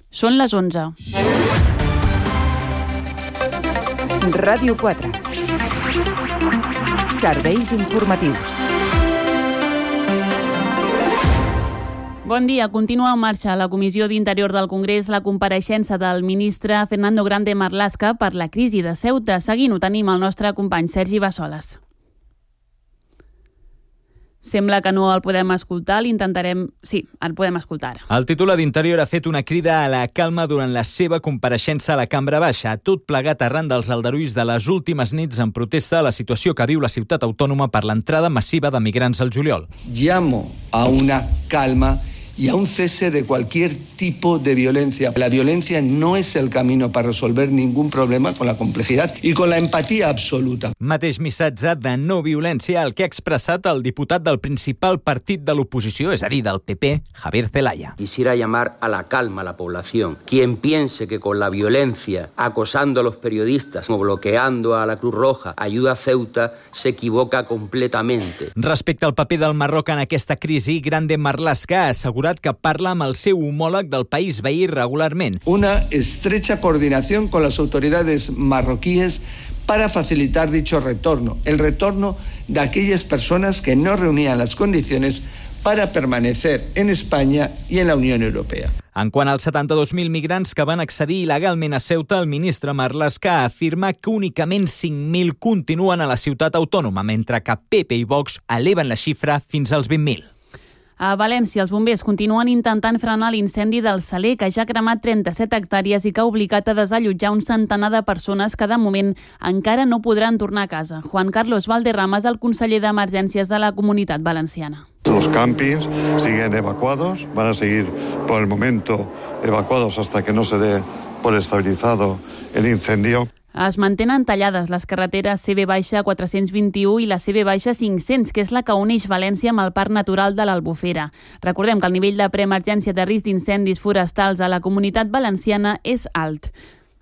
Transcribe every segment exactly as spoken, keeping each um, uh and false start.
Són les onze. Ràdio quatre. Serveis informatius. Bon dia. Continua en marxa a la Comissió d'Interior del Congrés la compareixença del ministre Fernando Grande Marlaska per la crisi de Ceuta. Seguint-ho tenim el nostre company Sergi Bassoles. Sembla que no el podem escoltar, l'intentarem... Sí, el podem escoltar. El titular d'Interior ha fet una crida a la calma durant la seva compareixença a la Cambra Baixa, tot plegat arran dels aldarulls de les últimes nits en protesta a la situació que viu la ciutat autònoma per l'entrada massiva de migrants al juliol. Llamo a una calma y a un cese de cualquier tipo de violencia. La violencia no es el camino para resolver ningún problema, con la complejidad y con la empatía absoluta. Mateix missatge de no violència el que ha expressat el diputat del principal partit de l'oposició, és a dir, del P P, Javier Zelaya. Quisiera llamar a la calma a la población. Quien piense que con la violencia, acosando a los periodistas o bloqueando a la Cruz Roja, ayuda a Ceuta, se equivoca completamente. Respecte al paper del Marroc en aquesta crisi, Grande Marlaska ha assegurat que parla amb el seu homòleg del país veí regularment. Una estrecha coordinación con las autoridades marroquíes para facilitar dicho retorno, el retorno de aquellas personas que no reunían las condiciones para permanecer en España y en la Unión Europea. En quant als setanta-dos mil migrants que van accedir il·legalment a Ceuta, el ministre Marlaska afirma que únicament cinc mil continuen a la ciutat autònoma, mentre que P P i Vox eleven la xifra fins als vint mil. A València, els bombers continuen intentant frenar l'incendi del Saler, que ja ha cremat trenta-set hectàrees i que ha obligat a desallotjar un centenar de persones que, de moment, encara no podran tornar a casa. Juan Carlos Valderrama és el conseller d'Emergències de la Comunitat Valenciana. Los campings siguen evacuados, van a seguir por el momento evacuados hasta que no se dé por estabilizado el incendio. Es mantenen tallades les carreteres C B quatre-cents vint-i-u i la C B cinc-cents, que és la que uneix València amb el Parc Natural de l'Albufera. Recordem que el nivell de preemergència de risc d'incendis forestals a la Comunitat Valenciana és alt.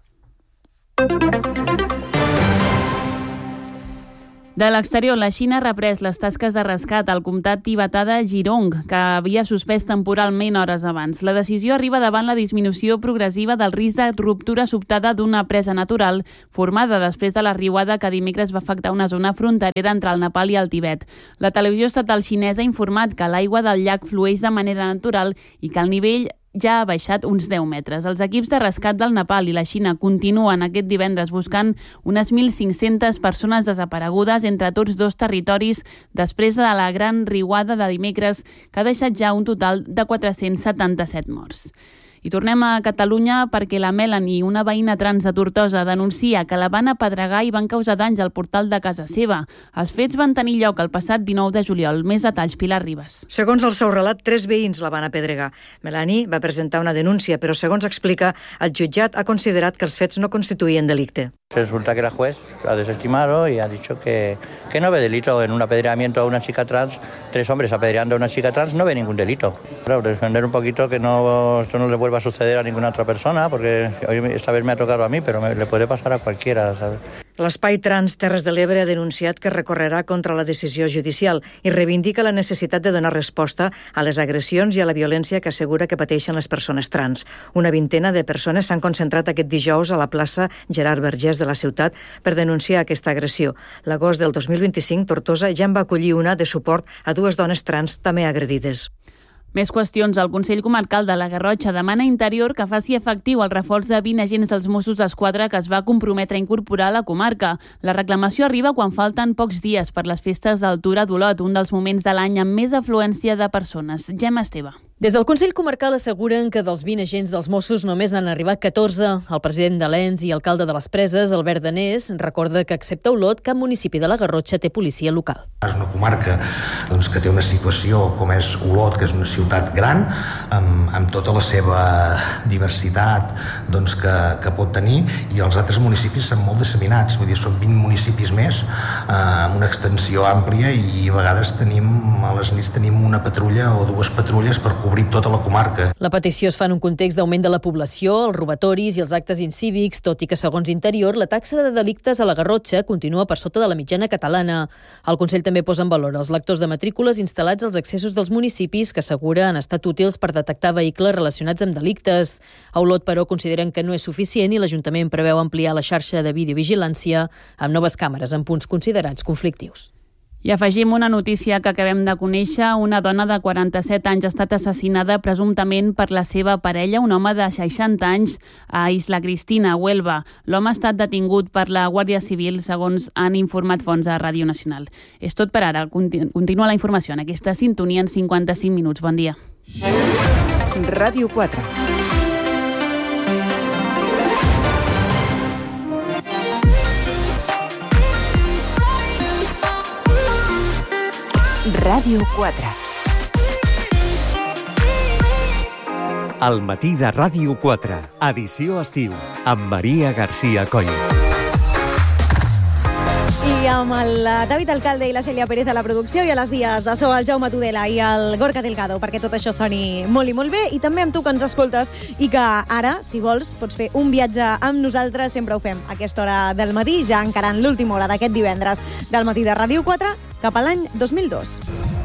De l'exterior, la Xina ha reprès les tasques de rescat al comtat tibetà de Jirong, que havia suspès temporalment hores abans. La decisió arriba davant la disminució progressiva del risc de ruptura sobtada d'una presa natural formada després de la riuada que dimecres va afectar una zona fronterera entre el Nepal i el Tibet. La televisió estatal xinesa ha informat que l'aigua del llac flueix de manera natural i que el nivell ja ha baixat uns deu metres. Els equips de rescat del Nepal i la Xina continuen aquest divendres buscant unes mil cinc-centes persones desaparegudes entre tots dos territoris després de la gran riuada de dimecres que ha deixat ja un total de quatre-cents setanta-set morts. I tornem a Catalunya perquè la Melanie, una veïna trans de Tortosa, denuncia que la van apedregar i van causar danys al portal de casa seva. Els fets van tenir lloc el passat dinou de juliol. Més detalls, Pilar Ribas. Segons el seu relat, tres veïns la van apedregar. Melanie va presentar una denúncia, però segons explica, el jutjat ha considerat que els fets no constituïen delicte. Resulta que la juez ha desestimado y ha dicho que, que no ve delito en un apedreamiento a una chica trans. Tres hombres apedreando a una chica trans no ve ningún delito. Claro, defender un poquito que no, esto no le vuelva a suceder a ninguna otra persona, porque hoy esta vez me ha tocado a mí, pero me, le puede pasar a cualquiera, ¿sabes? L'Espai Trans Terres de l'Ebre ha denunciat que recorrerà contra la decisió judicial i reivindica la necessitat de donar resposta a les agressions i a la violència que assegura que pateixen les persones trans. Una vintena de persones s'han concentrat aquest dijous a la plaça Gerard Vergés de la ciutat per denunciar aquesta agressió. L'agost del dos mil vint-i-cinc, Tortosa ja en va acollir una de suport a dues dones trans també agredides. Més qüestions. El Consell Comarcal de la Garrotxa demana a Interior que faci efectiu el reforç de vint agents dels Mossos d'Esquadra que es va comprometre a incorporar a la comarca. La reclamació arriba quan falten pocs dies per les festes d'Altura d'Olot, un dels moments de l'any amb més afluència de persones. Gemma Esteve. Des del Consell Comarcal asseguren que dels vint agents dels Mossos només n'han arribat catorze. El president de l'E N S i alcalde de les Preses, Albert Danés, recorda que excepte Olot, cap municipi de la Garrotxa té policia local. És una comarca doncs, que té una situació com és Olot, que és una ciutat gran, amb, amb tota la seva diversitat doncs, que, que pot tenir, i els altres municipis són molt disseminats, vull dir, són vint municipis més, eh, amb una extensió àmplia, i a vegades tenim, a les nits tenim una patrulla o dues patrulles per cobrir tota la comarca. La petició es fa en un context d'augment de la població, els robatoris i els actes incívics, tot i que, segons Interior, la taxa de delictes a la Garrotxa continua per sota de la mitjana catalana. El Consell també posa en valor els lectors de matrícules instal·lats als accessos dels municipis que assegura han estat útils per detectar vehicles relacionats amb delictes. A Olot, però, consideren que no és suficient i l'Ajuntament preveu ampliar la xarxa de videovigilància amb noves càmeres en punts considerats conflictius. I afegim una notícia que acabem de conèixer. Una dona de quaranta-set anys ha estat assassinada presumptament per la seva parella, un home de seixanta anys, a Isla Cristina, a Huelva. L'home ha estat detingut per la Guàrdia Civil, segons han informat fonts a Ràdio Nacional. És tot per ara. Continua la informació en aquesta sintonia en cinquanta-cinc minuts. Bon dia. Ràdio quatre. Ràdio quatre. El matí de Ràdio quatre, edició estiu, amb Maria García Coll. I amb el David Alcalde i la Cèlia Pérez a la producció i a les vies de so el Jaume Tudela i el Gorka Delgado perquè tot això soni molt i molt bé, i també amb tu que ens escoltes i que ara, si vols, pots fer un viatge amb nosaltres. Sempre ho fem a aquesta hora del matí, ja encarant l'última hora d'aquest divendres del matí de Ràdio quatre cap a l'any dos mil dos.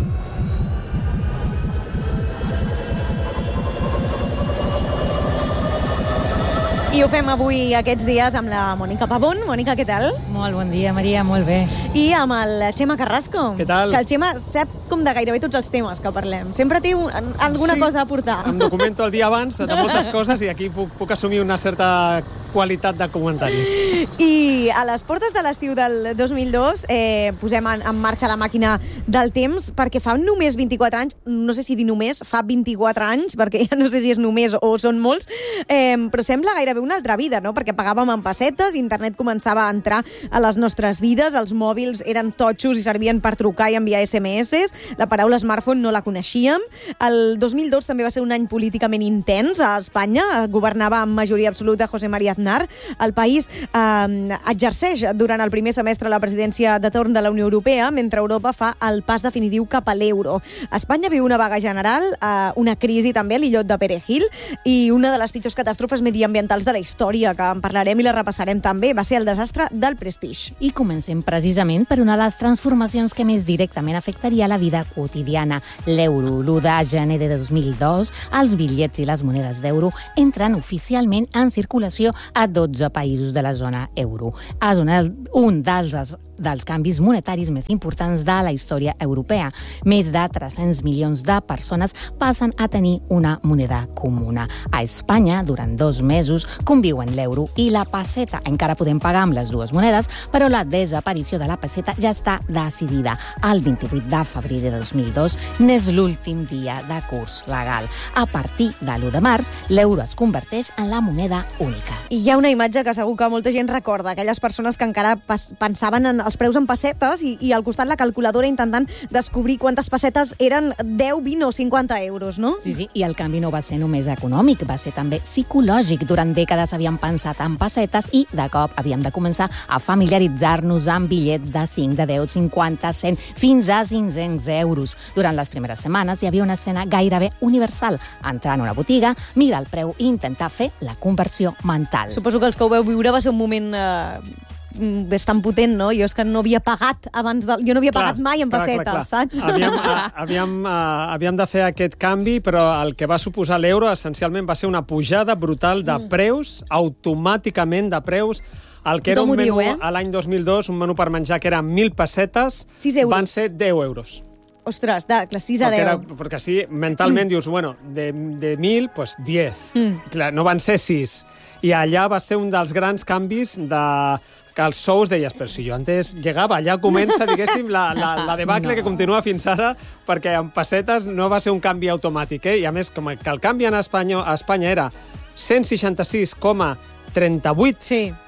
I ho fem avui aquests dies amb la Mònica Pavón. Mònica, què tal? Molt bon dia, Maria, molt bé. I amb el Xema Carrasco. Què tal? Que el Xema sap com de gairebé tots els temes que parlem. Sempre té un, alguna sí, cosa a aportar. Em documento el dia abans de moltes coses i aquí puc, puc assumir una certa qualitat de comentaris. I a les portes de l'estiu del dos mil dos eh, posem en, en marxa la màquina del temps, perquè fa només vint-i-quatre anys, no sé si dir només, fa vint-i-quatre anys, perquè ja no sé si és només o són molts, eh, però sembla gairebé una altra vida, no? Perquè pagàvem en pessetes, internet començava a entrar a les nostres vides, els mòbils eren totxos i servien per trucar i enviar esse eme esse, la paraula smartphone no la coneixíem. El dos mil dos també va ser un any políticament intens a Espanya, governava amb majoria absoluta José María Aznar. El país eh, exerceix durant el primer semestre la presidència de torn de la Unió Europea, mentre Europa fa el pas definitiu cap a l'euro. Espanya viu una vaga general, eh, una crisi també a l'illot de Perejil i una de les pitjors catàstrofes mediambientals de la història, que en parlarem i la repassarem també, va ser el desastre del Prestige. I comencem precisament per una de les transformacions que més directament afectaria la vida quotidiana, l'euro. l'u de gener de dos mil dos, els bitllets i les monedes d'euro entren oficialment en circulació a dotze països de la zona euro. És un dels dels canvis monetaris més importants de la història europea. Més de tres-cents milions de persones passen a tenir una moneda comuna. A Espanya, durant dos mesos, conviuen l'euro i la pesseta. Encara podem pagar amb les dues monedes, però la desaparició de la pesseta ja està decidida. El vint-i-vuit de febrer de dos mil dos n'és l'últim dia de curs legal. A partir de l'u de març, l'euro es converteix en la moneda única. I hi ha una imatge que segur que molta gent recorda, aquelles persones que encara pensaven en els preus en pessetes i, i al costat la calculadora intentant descobrir quantes pessetes eren deu, vint o cinquanta euros, no? Sí, sí, i el canvi no va ser només econòmic, va ser també psicològic. Durant dècades havíem pensat en pessetes i de cop havíem de començar a familiaritzar-nos amb bitllets de cinc, de deu, cinquanta, cent, fins a cinc-cents euros. Durant les primeres setmanes hi havia una escena gairebé universal. Entrar en una botiga, mirar el preu i intentar fer la conversió mental. Suposo que els que ho veu viure va ser un moment eh, bastant potent, no? Jo és que no havia pagat abans de... Jo no havia clar, pagat mai en clar, pessetes, clar, clar. saps? Havíem, a, havíem, a, havíem de fer aquest canvi, però el que va suposar l'euro essencialment va ser una pujada brutal de mm. preus, automàticament de preus. El que Tothom era un menú diu, eh? a l'any dos mil dos, un menú per menjar que era mil pessetes, van ser deu euros. Ostres, de, clar, sis a deu. Era, perquè sí, mentalment mm. dius, bueno, de, de mil, pues diez. Mm. Clar, no van ser sis. I allà va ser un dels grans canvis de... que els sous deies, però si jo antes llegava, allà comença, diguéssim, la, la, la debacle no. que continua fins ara, perquè en pessetes no va ser un canvi automàtic, eh? I a més, com que el canvi en Espanya, a Espanya era cent seixanta-sis coma trenta-vuit sí.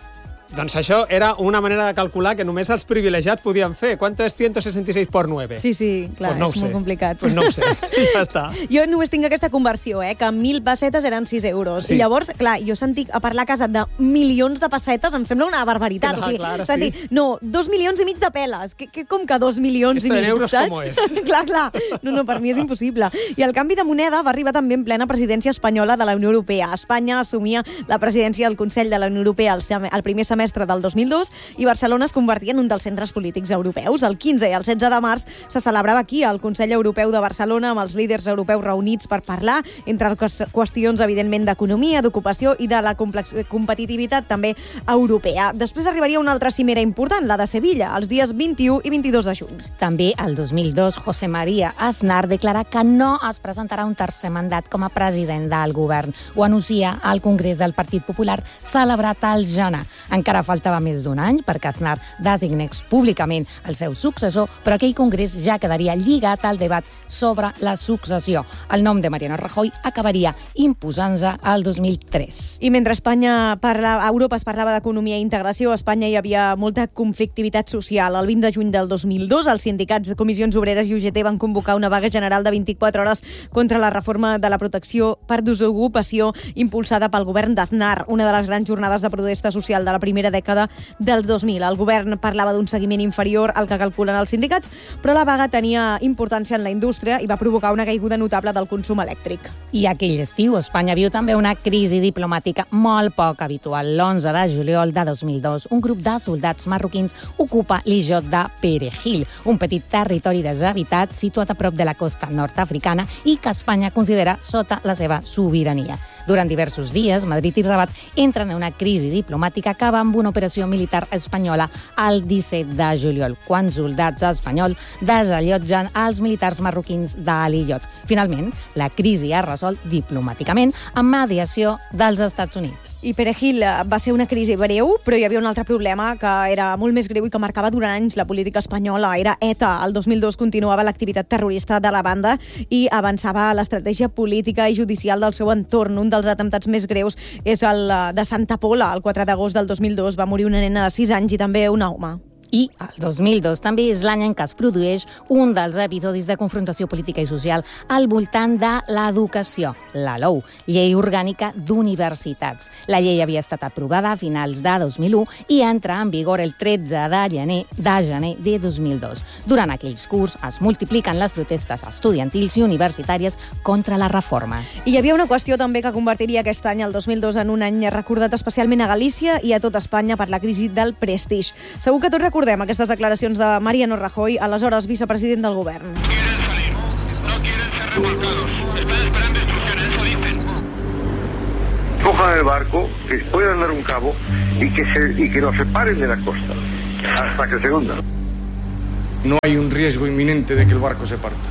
Doncs això era una manera de calcular que només els privilegiats podien fer. ¿Cuánto es ciento sesenta y seis por nueve? Sí, sí, clar, pues no és molt complicat. Pues no ho sé, ja està. Jo només tinc aquesta conversió, eh, que mil pessetes eren sis euros. Sí. I llavors, clar, jo sentic a parlar a casa de milions de pessetes, em sembla una barbaritat. Clar, o sigui, clar, sentir, sí. no, dos milions i mig de peles. Que, que, com que dos milions Esto i en mig, euros saps? ¿cómo es? clar, clar. No, no, per mi és impossible. I el canvi de moneda va arribar també en plena presidència espanyola de la Unió Europea. Espanya assumia la presidència del Consell de la Unió Europea el, sem- el primer semestre del dos mil dos i Barcelona es convertia en un dels centres polítics europeus. El quinze i el setze de març se celebrava aquí el Consell Europeu de Barcelona amb els líders europeus reunits per parlar entre qüestions, evidentment, d'economia, d'ocupació i de la complex- competitivitat també europea. Després arribaria una altra cimera important, la de Sevilla, els dies vint-i-u i vint-i-dos de juny. També el dos mil dos, José María Aznar declara que no es presentarà un tercer mandat com a president del govern. Ho anuncia al Congrés del Partit Popular celebrat al gener. Encara faltava més d'un any perquè Aznar designés públicament el seu successor, però aquell congrés ja quedaria lligat al debat sobre la successió. El nom de Mariano Rajoy acabaria imposant-se al dos mil tres. I mentre Espanya parla, a Europa es parlava d'economia i integració, a Espanya hi havia molta conflictivitat social. El vint de juny del dos mil dos, els sindicats de Comissions Obreres i U G T van convocar una vaga general de vint-i-quatre hores contra la reforma de la protecció per desocupació impulsada pel govern d'Aznar, una de les grans jornades de protesta social de la primera dècada del dos mil. El govern parlava d'un seguiment inferior al que calculen els sindicats, però la vaga tenia importància en la indústria i va provocar una caiguda notable del consum elèctric. I aquell estiu, Espanya viu també una crisi diplomàtica molt poc habitual. L'onze de juliol de dos mil dos, un grup de soldats marroquins ocupa l'illot de Perejil, un petit territori deshabitat situat a prop de la costa nord-africana i que Espanya considera sota la seva sobirania. Durant diversos dies, Madrid i Rabat entren en una crisi diplomàtica que va amb una operació militar espanyola el disset de juliol, quan soldats espanyols desallotgen els militars marroquins de l'illot. Finalment, la crisi es resol diplomàticament amb mediació dels Estats Units. I Perejil va ser una crisi breu, però hi havia un altre problema que era molt més greu i que marcava durant anys la política espanyola. Era ETA. El dos mil dos continuava l'activitat terrorista de la banda i avançava l'estratègia política i judicial del seu entorn. Un dels atemptats més greus és el de Santa Pola. El quatre d'agost del dos mil dos va morir una nena de sis anys i també un home. I el dos mil dos també és l'any en què es produeix un dels episodis de confrontació política i social al voltant de l'educació, la LOU, Llei Orgànica d'Universitats. La llei havia estat aprovada a finals de dos mil u i entra en vigor el tretze de gener de gener de dos mil dos. Durant aquells curs es multipliquen les protestes estudiantils i universitàries contra la reforma. I hi havia una qüestió també que convertiria aquest any, el dos mil dos, en un any recordat especialment a Galícia i a tot Espanya per la crisi del Prestige. Segur que tots recordem aquestes declaracions de Mariano Rajoy, aleshores vicepresident del govern. Cojan el barco, que puedan dar un cabo y que, se, y que lo separen de la costa hasta que se hunda. No hay un riesgo inminente de que el barco se parta.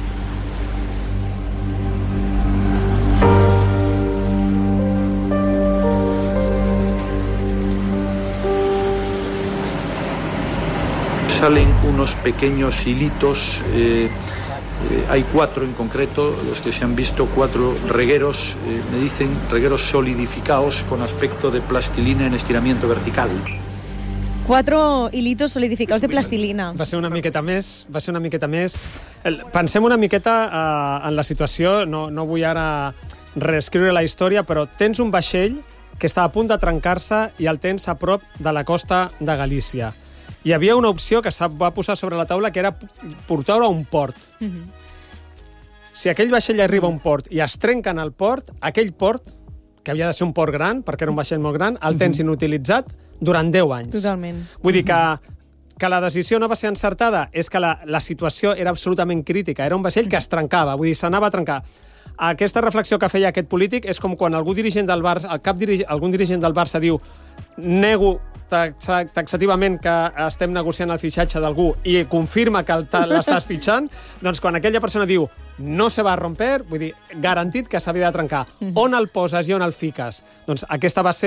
Salen unos pequeños hilitos, eh, eh, hay cuatro en concreto, los que se han visto, cuatro regueros, eh, me dicen regueros solidificados con aspecto de plastilina en estiramiento vertical. Quatre hilitos solidificados de plastilina. Va ser una miqueta més, va ser una miqueta més. El, pensem una miqueta uh, en la situació, no, no vull ara reescriure la història, però tens un vaixell que està a punt de trencar-se i el tens a prop de la costa de Galícia. Hi havia una opció que es va posar sobre la taula, que era portar-ho a un port. Mm-hmm. Si aquell vaixell arriba a un port i es trenca en el port, aquell port, que havia de ser un port gran, perquè era un vaixell molt gran, el tens inutilitzat durant deu anys. Totalment. Vull dir que, que la decisió no va ser encertada, és que la, la situació era absolutament crítica. Era un vaixell que es trencava, vull dir, s'anava a trencar. Aquesta reflexió que feia aquest polític és com quan algú dirigent del Barça, el cap dirig, algun dirigent del Barça diu nego taxativament que estem negociant el fitxatge d'algú i confirma que l'estàs fitxant, doncs quan aquella persona diu no se va romper, vull dir, garantit que s'havia de trencar. Mm-hmm. On el poses i on el fiques? Doncs aquesta va ser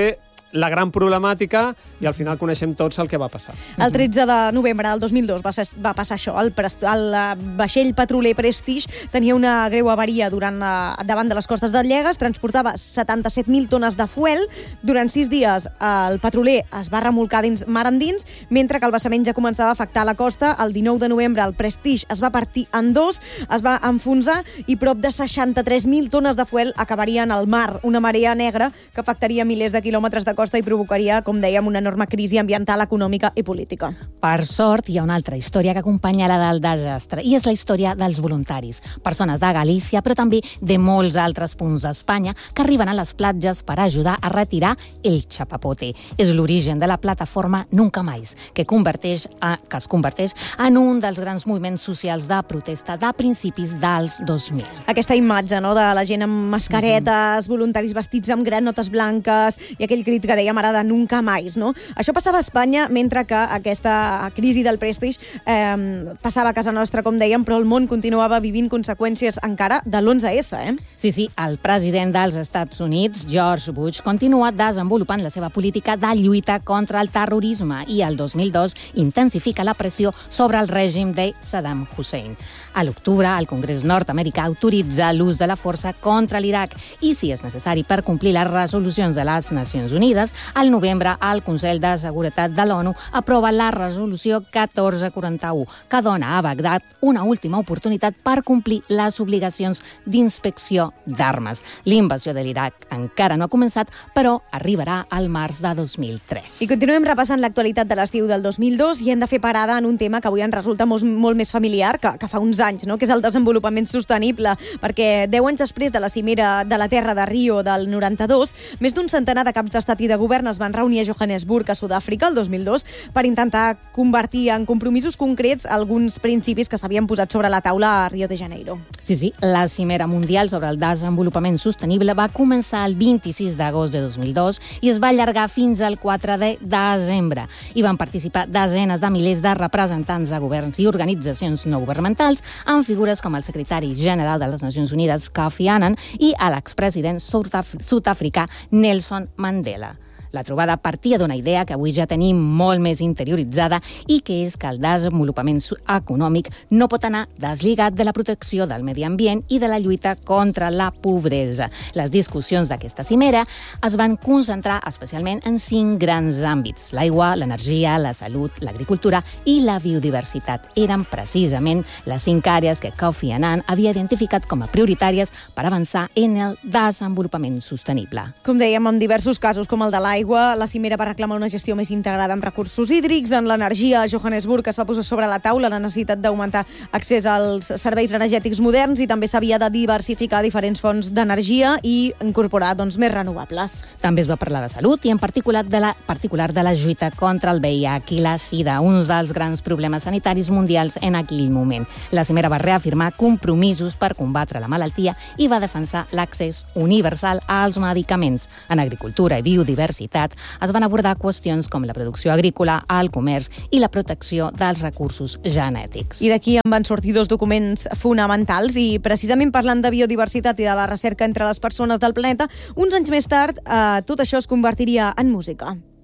la gran problemàtica i al final coneixem tots el que va passar. El tretze de novembre del dos mil dos va, ser, va passar això. El, el vaixell petroler Prestige tenia una greu avaria durant, davant de les costes de Llegues, transportava setanta-set mil tones de fuel. Durant sis dies el petroler es va remolcar dins mar endins, mentre que el vessament ja començava a afectar la costa. El dinou de novembre el Prestige es va partir en dos, es va enfonsar i prop de seixanta-tres mil tones de fuel acabarien al mar, una marea negra que afectaria milers de quilòmetres de costa i provocaria, com dèiem, una enorme crisi ambiental, econòmica i política. Per sort, hi ha una altra història que acompanya la del desastre, i és la història dels voluntaris, persones de Galícia, però també de molts altres punts d'Espanya, que arriben a les platges per ajudar a retirar el chapapote. És l'origen de la plataforma Nunca Más, que, converteix a, que es converteix en un dels grans moviments socials de protesta de principis dels dos mil. Aquesta imatge, no?, de la gent amb mascaretes, mm-hmm. voluntaris vestits amb granotes blanques i aquell crit que dèiem ara de Nunca Más, no? Això passava a Espanya, mentre que aquesta crisi del Prestige eh, passava a casa nostra, com dèiem, però el món continuava vivint conseqüències encara de l'onze esse, eh? Sí, sí, el president dels Estats Units, George Bush, continua desenvolupant la seva política de lluita contra el terrorisme i el dos mil dos intensifica la pressió sobre el règim de Saddam Hussein. A l'octubre, el Congrés nord-americà autoritza l'ús de la força contra l'Iraq i, si és necessari per complir les resolucions de les Nacions Unides, al novembre el Consell de Seguretat de l'ONU aprova la resolució catorze quaranta-u, que dona a Bagdad una última oportunitat per complir les obligacions d'inspecció d'armes. L'invasió de l'Iraq encara no ha començat, però arribarà al març de dos mil tres. I continuem repassant l'actualitat de l'estiu del dos mil dos i hem de fer parada en un tema que avui ens resulta molt, molt més familiar que, que fa uns anys, no?, que és el desenvolupament sostenible, perquè deu anys després de la cimera de la Terra de Rio del noranta-dos, més d'un centenar de caps d'estat i de govern es van reunir a Johannesburg, a Sud-àfrica, el dos mil dos, per intentar convertir en compromisos concrets alguns principis que s'havien posat sobre la taula a Rio de Janeiro. Sí, sí, la cimera mundial sobre el desenvolupament sostenible va començar el vint-i-sis d'agost de dos mil dos i es va allargar fins al quatre de desembre. Hi van participar desenes de milers de representants de governs i organitzacions no governamentals, amb figures com el secretari general de les Nacions Unides, Kofi Annan, i l'expresident sud-africà Nelson Mandela. La trobada partia d'una idea que avui ja tenim molt més interioritzada i que és que el desenvolupament econòmic no pot anar deslligat de la protecció del medi ambient i de la lluita contra la pobresa. Les discussions d'aquesta cimera es van concentrar especialment en cinc grans àmbits: l'aigua, l'energia, la salut, l'agricultura i la biodiversitat. Eren precisament les cinc àrees que Kofi Annan havia identificat com a prioritàries per avançar en el desenvolupament sostenible. Com dèiem, en diversos casos, com el de l'aigua, la cimera va reclamar una gestió més integrada amb recursos hídrics. En l'energia, a Johannesburg es va posar sobre la taula la necessitat d'augmentar accés als serveis energètics moderns i també s'havia de diversificar diferents fonts d'energia i incorporar, doncs, més renovables. També es va parlar de salut i en particular de la, particular de la lluita contra el V I H i la sida, uns dels grans problemes sanitaris mundials en aquell moment. La cimera va reafirmar compromisos per combatre la malaltia i va defensar l'accés universal als medicaments. En agricultura i biodiversitat es van abordar qüestions com la producció agrícola, el comerç i la protecció dels recursos genètics. I d'aquí en van sortir dos documents fonamentals i, precisament parlant de biodiversitat i de la recerca entre les persones del planeta, uns anys més tard eh, tot això es convertiria en música.